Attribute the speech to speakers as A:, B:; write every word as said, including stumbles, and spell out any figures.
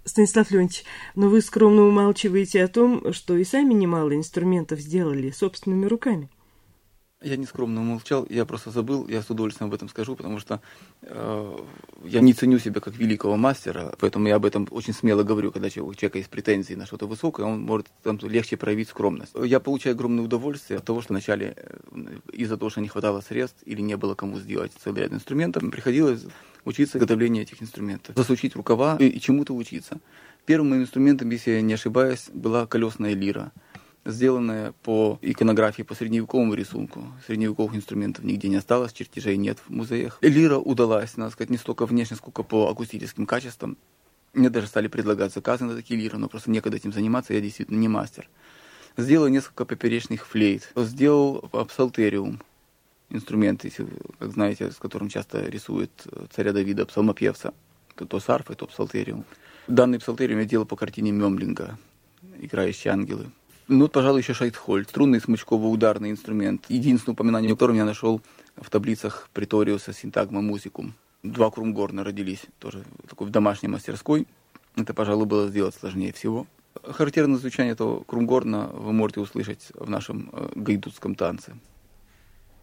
A: Станислав Леонтьевич, но вы скромно умалчиваете о том, что и сами немало инструментов сделали собственными руками.
B: Я не скромно умолчал, я просто забыл, я с удовольствием об этом скажу, потому что э, я не ценю себя как великого мастера, поэтому я об этом очень смело говорю, когда у человека есть претензии на что-то высокое, он может там легче проявить скромность. Я получаю огромное удовольствие от того, что вначале из-за того, что не хватало средств или не было кому сделать целый ряд инструментов, приходилось учиться изготовлению этих инструментов, засучить рукава и, и чему-то учиться. Первым моим инструментом, если я не ошибаюсь, была колесная лира, сделанная по иконографии, по средневековому рисунку. Средневековых инструментов нигде не осталось, чертежей нет в музеях. Лира удалась, надо сказать, не столько внешне, сколько по акустическим качествам. Мне даже стали предлагать заказы на такие лиры, но просто некогда этим заниматься, я действительно не мастер. Сделал несколько поперечных флейт. Сделал псалтериум, инструмент, если, как знаете, с которым часто рисуют царя Давида, псалмопевца. То, то с арфой, то псалтериум. Данный псалтериум я делал по картине Мёмлинга «Играющие ангелы». Ну, пожалуй, еще шайтхольд, струнный смычково-ударный инструмент. Единственное упоминание, о котором я нашел в таблицах Преториуса Синтагма Музикум. Два крумгорна родились тоже такой в домашней мастерской. Это, пожалуй, было сделать сложнее всего. Характерное звучание этого крумгорна вы можете услышать в нашем гайдутском танце.